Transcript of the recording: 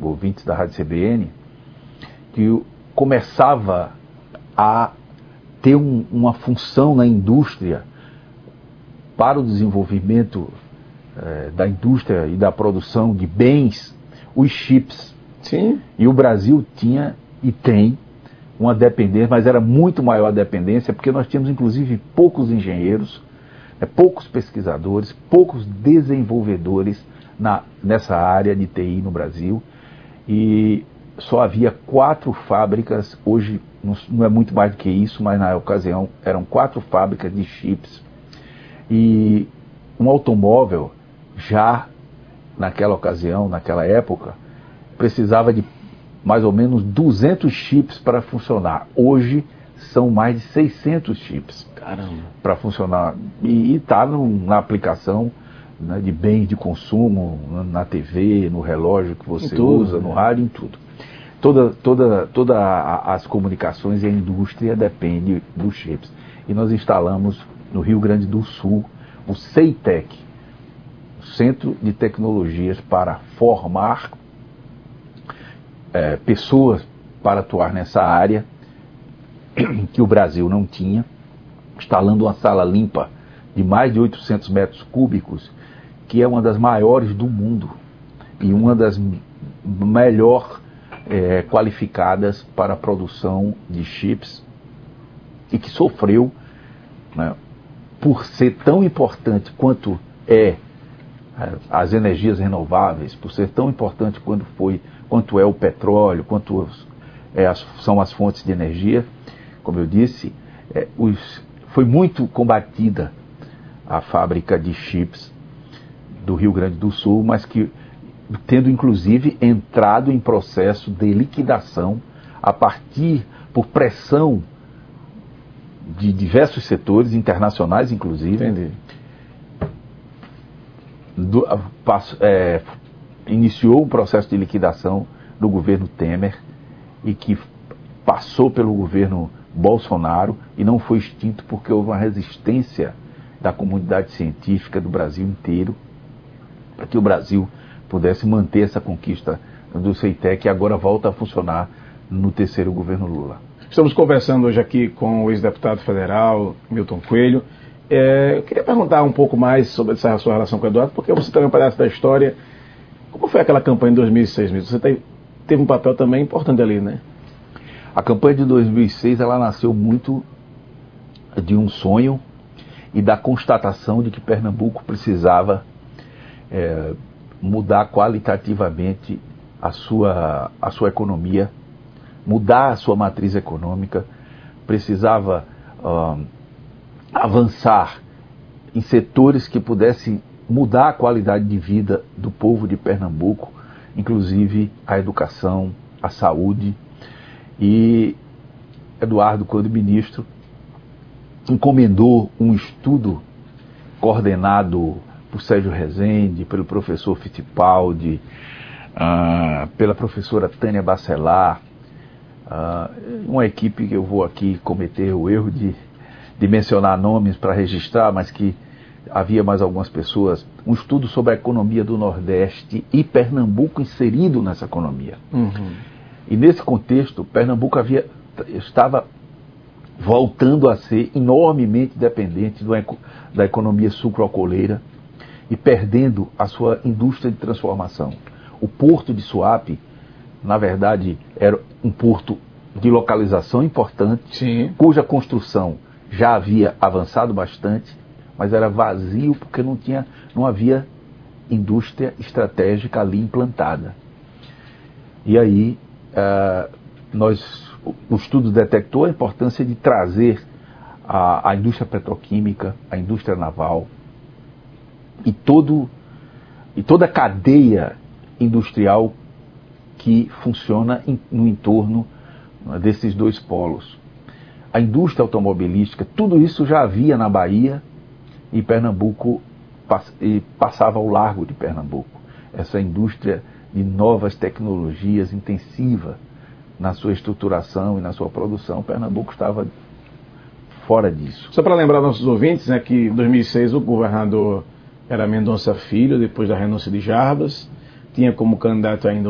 ouvintes da Rádio CBN, que começava a ter uma função na indústria para o desenvolvimento da indústria e da produção de bens, os chips. Sim. E o Brasil tinha e tem uma dependência, mas era muito maior a dependência, porque nós tínhamos inclusive poucos engenheiros, poucos pesquisadores, poucos desenvolvedores nessa área de TI no Brasil, e só havia 4 fábricas, hoje não é muito mais do que isso, mas na ocasião eram 4 fábricas de chips. E um automóvel, já naquela ocasião, naquela época, precisava de mais ou menos 200 chips para funcionar. Hoje são mais de 600 chips para funcionar. E está na aplicação, né, de bens de consumo, na TV, no relógio que você usa, no rádio, em tudo. Toda as comunicações e a indústria depende dos chips. E nós instalamos no Rio Grande do Sul o CEITEC, Centro de Tecnologias para formar pessoas para atuar nessa área, que o Brasil não tinha, instalando uma sala limpa de mais de 800 metros cúbicos, que é uma das maiores do mundo e uma das melhor qualificadas para a produção de chips, e que sofreu, né, por ser tão importante quanto as energias renováveis, por ser tão importante quanto é o petróleo, quanto são as fontes de energia. Como eu disse, foi muito combatida a fábrica de chips do Rio Grande do Sul, mas que tendo inclusive entrado em processo de liquidação por pressão de diversos setores internacionais, inclusive. Iniciou um processo de liquidação do governo Temer e que passou pelo governo Bolsonaro e não foi extinto porque houve uma resistência da comunidade científica do Brasil inteiro para que o Brasil pudesse manter essa conquista do CEITEC, e agora volta a funcionar no 3º governo Lula. Estamos conversando hoje aqui com o ex-deputado federal Milton Coelho. Eu queria perguntar um pouco mais sobre essa sua relação com o Eduardo, porque você também parece da história. Como foi aquela campanha de 2006 mesmo? Você teve um papel também importante ali, né? A campanha de 2006, ela nasceu muito de um sonho e da constatação de que Pernambuco precisava mudar qualitativamente a sua economia, mudar a sua matriz econômica, precisava avançar em setores que pudessem mudar a qualidade de vida do povo de Pernambuco, inclusive a educação, a saúde. E Eduardo, quando ministro, encomendou um estudo coordenado por Sérgio Rezende, pelo professor Fittipaldi, pela professora Tânia Bacelar, uma equipe que eu vou aqui cometer o erro de mencionar nomes para registrar, mas que havia mais algumas pessoas, um estudo sobre a economia do Nordeste e Pernambuco inserido nessa economia. Uhum. E nesse contexto, Pernambuco estava voltando a ser enormemente dependente da economia sucroalcooleira e perdendo a sua indústria de transformação. O porto de Suape, na verdade, era um porto de localização importante, sim, cuja construção já havia avançado bastante, mas era vazio porque não havia indústria estratégica ali implantada. E aí o estudo detectou a importância de trazer a indústria petroquímica, a indústria naval e toda a cadeia industrial que funciona no entorno desses dois polos. A indústria automobilística, tudo isso já havia na Bahia, e Pernambuco passava ao largo de Pernambuco. Essa indústria de novas tecnologias intensiva na sua estruturação e na sua produção, Pernambuco estava fora disso. Só para lembrar nossos ouvintes, né, que em 2006 o governador era Mendonça Filho, depois da renúncia de Jarbas, tinha como candidato ainda